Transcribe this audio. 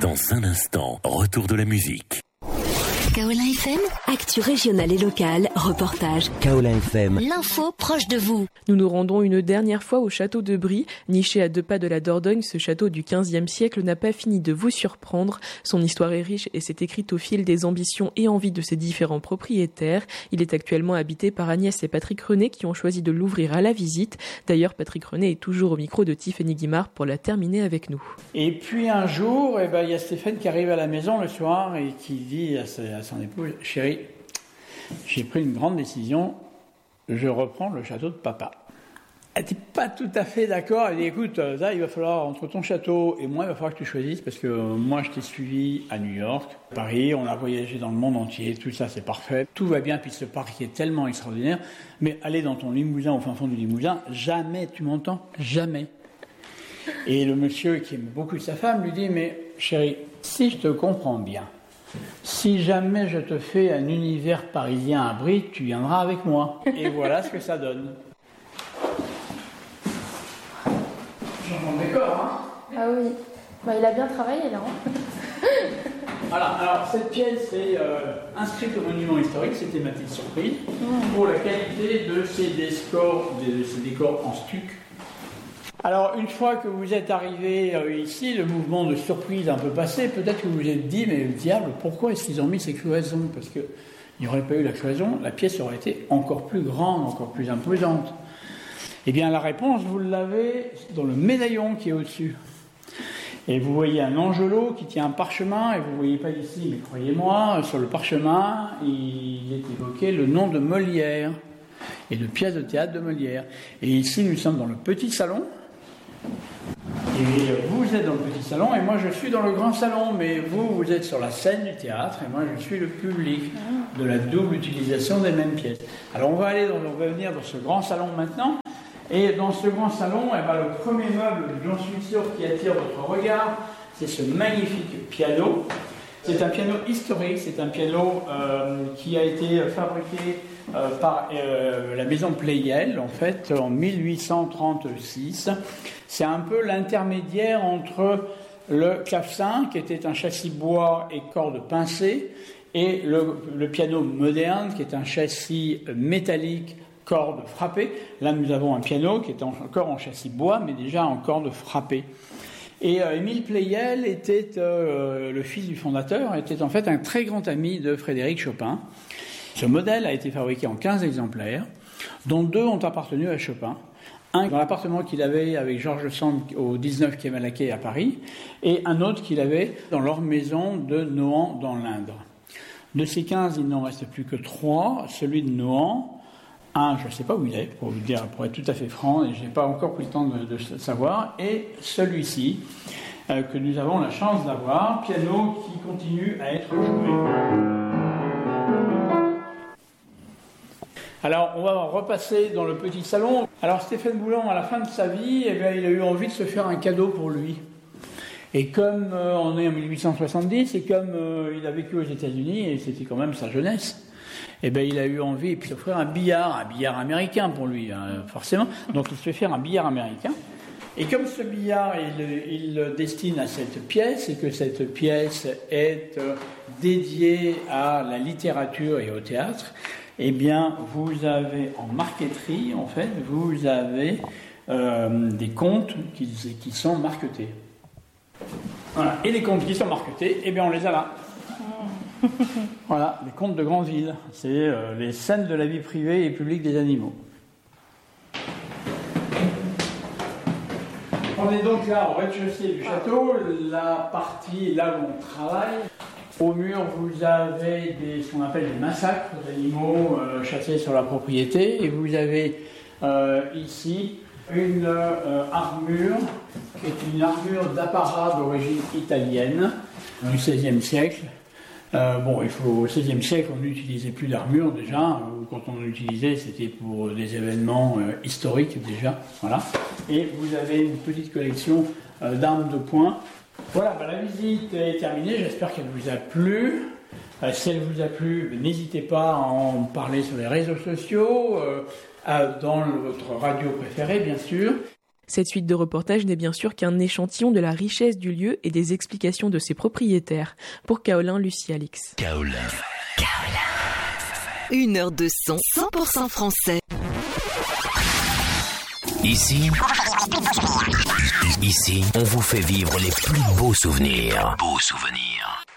Dans un instant, retour de la musique. Kaolin FM, actu régionale et locale, reportage. Kaolin FM, l'info proche de vous. Nous nous rendons une dernière fois au château de Brie. Niché à 2 pas de la Dordogne, ce château du XVe siècle n'a pas fini de vous surprendre. Son histoire est riche et s'est écrite au fil des ambitions et envies de ses différents propriétaires. Il est actuellement habité par Agnès et Patrick René qui ont choisi de l'ouvrir à la visite. D'ailleurs, Patrick René est toujours au micro de Tiffany Guimard pour la terminer avec nous. Et puis un jour, il y a Stéphane qui arrive à la maison le soir et qui dit à son épouse: chérie, j'ai pris une grande décision, je reprends le château de papa. Elle n'était pas tout à fait d'accord. Elle dit: écoute, là, il va falloir, entre ton château et moi, il va falloir que tu choisisses, parce que moi, je t'ai suivi à New York, à Paris, on a voyagé dans le monde entier, tout ça, c'est parfait. Tout va bien, puis ce parc est tellement extraordinaire. Mais aller dans ton Limousin, au fin fond du Limousin, jamais, tu m'entends? Jamais. Et le monsieur, qui aime beaucoup sa femme, lui dit: mais chérie, si je te comprends bien, si jamais je te fais un univers parisien à Brie, tu viendras avec moi. Et voilà ce que ça donne. Changement de décor, hein? Ah oui, il a bien travaillé là. Voilà, alors cette pièce est inscrite au monument historique, c'était ma petite surprise, pour la qualité de ces décors en stuc. Alors, une fois que vous êtes arrivé ici, le mouvement de surprise un peu passé, peut-être que vous vous êtes dit: mais diable, pourquoi est-ce qu'ils ont mis ces cloisons? Parce qu'il n'y aurait pas eu la cloison, la pièce aurait été encore plus grande, encore plus imposante. Eh bien, la réponse, vous l'avez dans le médaillon qui est au-dessus. Et vous voyez un angelot qui tient un parchemin, et vous ne voyez pas ici, mais croyez-moi, sur le parchemin, il est évoqué le nom de Molière, et de pièces de théâtre de Molière. Et ici, nous sommes dans le petit salon. Et vous êtes dans le petit salon et moi je suis dans le grand salon, mais vous êtes sur la scène du théâtre et moi je suis le public de la double utilisation des mêmes pièces. Alors on va venir dans ce grand salon maintenant, et dans ce grand salon, le premier meuble, j'en suis sûr, qui attire votre regard, c'est ce magnifique piano. C'est un piano historique, c'est un piano qui a été fabriqué par la maison Pleyel, en fait, en 1836. C'est un peu l'intermédiaire entre le clavecin, qui était un châssis bois et cordes pincées, et le piano moderne, qui est un châssis métallique, cordes frappées. Là, nous avons un piano qui est encore en châssis bois, mais déjà en cordes frappées. Et Émile Pleyel était le fils du fondateur, était en fait un très grand ami de Frédéric Chopin. Ce modèle a été fabriqué en 15 exemplaires, dont 2 ont appartenu à Chopin. Un dans l'appartement qu'il avait avec Georges Sand au 19 quai Malaquais à Paris, et un autre qu'il avait dans leur maison de Nohant dans l'Indre. De ces 15, il n'en reste plus que 3. Celui de Nohant, un, je ne sais pas où il est, pour être tout à fait franc, et je n'ai pas encore pris le temps de savoir, et celui-ci, que nous avons la chance d'avoir, piano qui continue à être joué. Alors, on va repasser dans le petit salon. Alors, Stéphane Boulan, à la fin de sa vie, il a eu envie de se faire un cadeau pour lui. Et comme on est en 1870, et comme il a vécu aux États-Unis, et c'était quand même sa jeunesse, il a eu envie de s'offrir un billard américain pour lui, forcément. Donc, il se fait faire un billard américain. Et comme ce billard, il le destine à cette pièce, et que cette pièce est dédiée à la littérature et au théâtre, eh bien, vous avez en marqueterie, en fait, vous avez des contes qui sont marquetés. Voilà. Et les contes qui sont marquetés, on les a là. Voilà, les contes de Granville. C'est les scènes de la vie privée et publique des animaux. On est donc là au rez-de-chaussée du château, la partie là où on travaille. Au mur, vous avez ce qu'on appelle des massacres d'animaux chassés sur la propriété. Et vous avez ici une armure, qui est une armure d'apparat d'origine italienne du XVIe siècle. Au XVIe siècle, on n'utilisait plus d'armure déjà. Quand on l'utilisait, c'était pour des événements historiques déjà. Voilà. Et vous avez une petite collection d'armes de poing. Voilà, la visite est terminée, j'espère qu'elle vous a plu. Si elle vous a plu, n'hésitez pas à en parler sur les réseaux sociaux, dans votre radio préférée bien sûr. Cette suite de reportages n'est bien sûr qu'un échantillon de la richesse du lieu et des explications de ses propriétaires. Pour Kaolin, Lucie Alix. Kaolin. 1 heure de son 100% français. Ici, on vous fait vivre les plus beaux souvenirs.